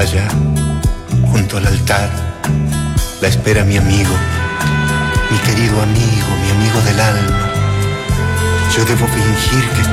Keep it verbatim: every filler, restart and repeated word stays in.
Allá, junto al altar, la espera mi amigo, mi querido amigo, mi amigo del alma. Yo debo fingir que